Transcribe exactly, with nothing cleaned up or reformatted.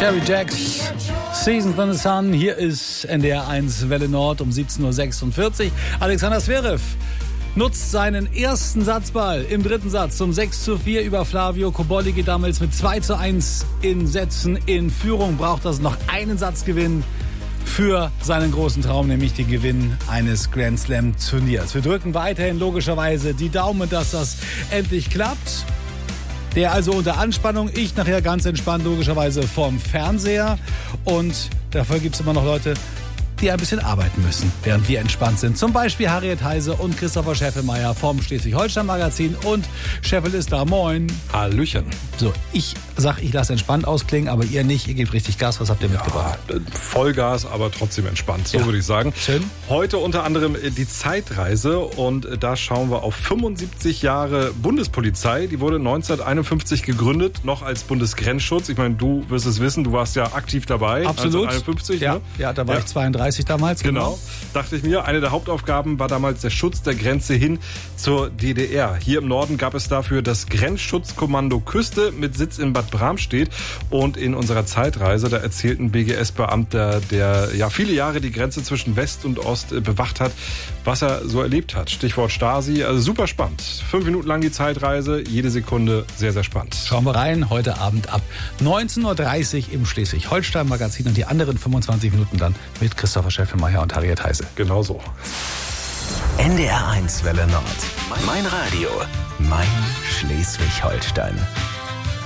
Terry Jacks, Seasons in the Sun. Hier ist N D R eins Welle Nord um siebzehn Uhr sechsundvierzig. Alexander Zverev nutzt seinen ersten Satzball im dritten Satz zum sechs zu vier über Flavio Cobolli, geht damals mit zwei zu eins in Sätzen in Führung, braucht das noch einen Satzgewinn für seinen großen Traum, nämlich den Gewinn eines Grand Slam Turniers. Wir drücken weiterhin logischerweise die Daumen, dass das endlich klappt. Der also unter Anspannung, ich nachher ganz entspannt logischerweise vom Fernseher. Und dafür gibt es immer noch Leute, die ein bisschen arbeiten müssen, während wir entspannt sind. Zum Beispiel Harriet Heise und Christopher Scheffelmeier vom Schleswig-Holstein-Magazin. Und Scheffel ist da, moin. Hallöchen. So, ich sag, ich lasse entspannt ausklingen, aber ihr nicht, ihr gebt richtig Gas. Was habt ihr ja, mitgebracht? Vollgas, aber trotzdem entspannt, so ja. würde ich sagen. Schön. Heute unter anderem die Zeitreise und da schauen wir auf fünfundsiebzig Jahre Bundespolizei. Die wurde neunzehnhunderteinundfünfzig gegründet, noch als Bundesgrenzschutz. Ich meine, du wirst es wissen, du warst ja aktiv dabei. Absolut. neunzehnhunderteinundfünfzig, ja, ne? ja, da war ja. ich zweiunddreißig damals. Genau. genau, dachte ich mir. Eine der Hauptaufgaben war damals der Schutz der Grenze hin zur D D R. Hier im Norden gab es dafür das Grenzschutzkommando Küste mit Sitz in Bad Bramstedt. Und in unserer Zeitreise, da erzählten B G S-Beamter, der ja viele Jahre die Grenze zwischen West und Ost bewacht hat, was er so erlebt hat. Stichwort Stasi, also super spannend. Fünf Minuten lang die Zeitreise, jede Sekunde sehr, sehr spannend. Schauen wir rein, heute Abend ab neunzehn Uhr dreißig im Schleswig-Holstein-Magazin und die anderen fünfundzwanzig Minuten dann mit Christopher Scheffelmeier und Harriet Heise. Genau so. N D R eins Welle Nord. Mein Radio, mein Schleswig-Holstein.